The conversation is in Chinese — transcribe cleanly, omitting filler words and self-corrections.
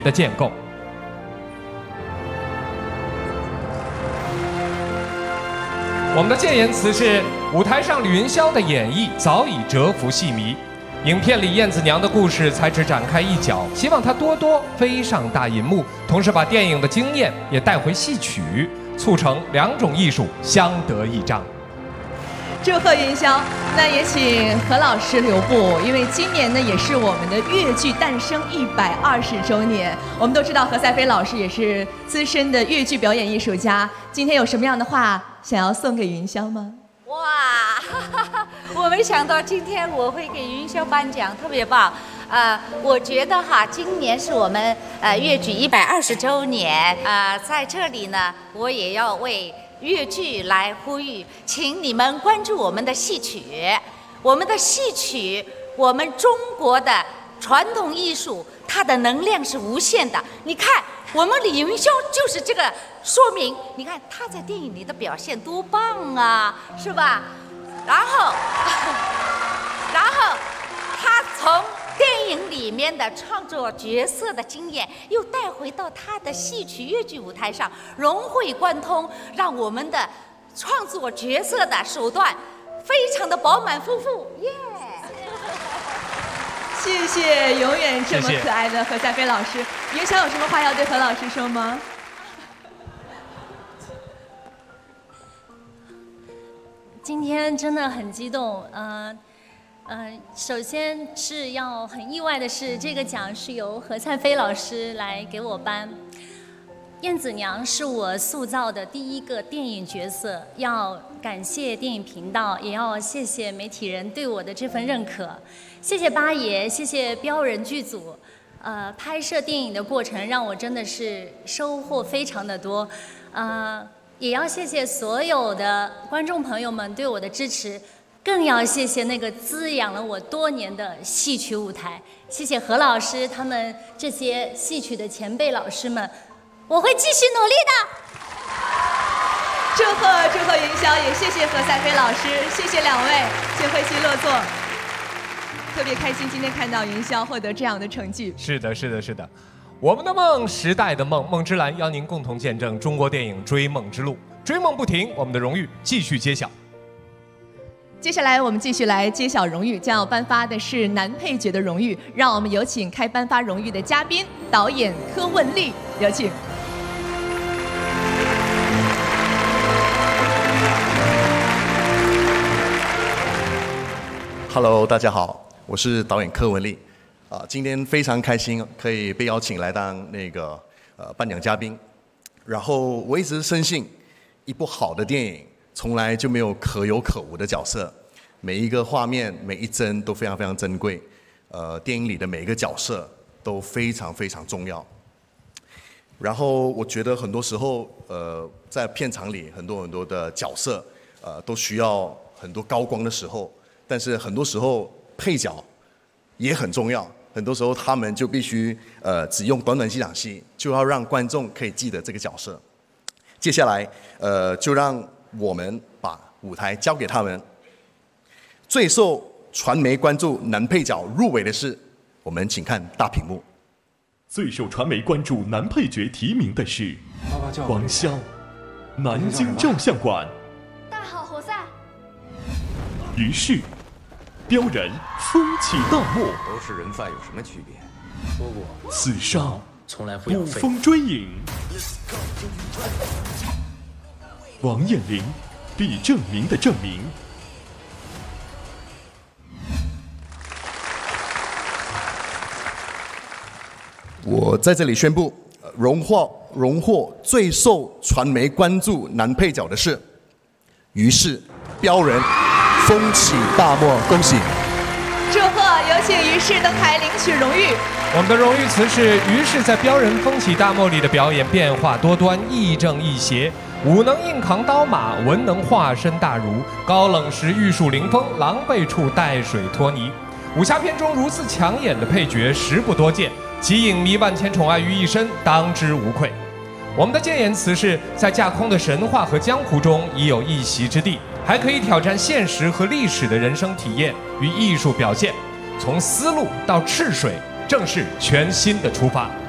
的建构。我们的建言词是：舞台上吕云霄的演绎早已折服戏迷，影片里燕子娘的故事才只展开一角，希望她多多飞上大银幕，同时把电影的经验也带回戏曲，促成两种艺术相得益彰。 祝贺云霄，那也请何老师留步，因为今年呢也是我们的粤剧诞生120周年。我们都知道何赛飞老师也是资深的粤剧表演艺术家，今天有什么样的话想要送给云霄吗？ 哇，我没想到今天我会给云霄颁奖，特别棒。我觉得哈，今年是我们粤剧120周年，在这里呢，我也要为粤剧来呼吁，请你们关注我们的戏曲，我们的戏曲，我们中国的传统艺术，它的能量是无限的。你看，我们李云霄就是这个说明。你看他在电影里的表现多棒啊，是吧？然后他从电影里面的创作角色的经验，又带回到他的戏曲粤剧舞台上，融会贯通，让我们的创作角色的手段非常的饱满丰富，耶！ 谢谢永远这么可爱的何赛飞老师。云霄有什么话要对何老师说吗？ 今天真的很激动，首先是要很意外的是，这个奖是由何赛飞老师来给我颁。燕子娘是我塑造的第一个电影角色，要感谢电影频道，也要谢谢媒体人对我的这份认可，谢谢八爷，谢谢标人剧组。拍摄电影的过程让我真的是收获非常的多，也要谢谢所有的观众朋友们对我的支持。更要谢谢那个滋养了我多年的戏曲舞台，谢谢何老师他们这些戏曲的前辈老师们，我会继续努力的。 祝贺云霄，也谢谢何赛飞老师，谢谢两位，请回席落座。特别开心今天看到云霄获得这样的成绩。 是的，我们的梦，时代的梦，梦之蓝邀您共同见证中国电影追梦之路，追梦不停，我们的荣誉继续揭晓。 接下来我们继续来揭晓荣誉，将要颁发的是男配角的荣誉，让我们有请开颁发荣誉的嘉宾导演柯文丽，有请。 Hello， 大家好，我是导演柯文丽，今天非常开心可以被邀请来当颁奖嘉宾。然后我一直深信，一部好的电影从来就没有可有可无的角色，每一个画面每一帧都非常非常珍贵，电影里的每一个角色都非常非常重要。然后我觉得很多时候，在片场里很多的角色，都需要很多高光的时候，但是很多时候配角也很重要，很多时候他们就必须只用短短几场戏，就要让观众可以记得这个角色。接下来就让我们把舞台交给他们。最受传媒关注男配角入围的是，我们请看大屏幕。 最受传媒关注男配角提名的是王骁，南京照相馆。 大好活塞。 于是，标人风起大漠。 都是人贩有什么区别？说过， 刺杀从来不捕风追影。王彦霖，必证明的证明。 我在这里宣布，荣获最受传媒关注男配角的是于是标人风起大漠，恭喜！ 祝贺，有请于是登台领取荣誉。 我们的荣誉词是：于是在标人风起大漠里的表演变化多端，亦正亦邪，武能硬扛刀马，文能化身大儒，高冷时玉树临风，狼狈处带水拖泥。武侠片中如此抢眼的配角实不多见，集影迷万千宠爱于一身，当之无愧。我们的建言词是：在架空的神话和江湖中已有一席之地，还可以挑战现实和历史的人生体验与艺术表现，从丝路到赤水，正是全新的出发。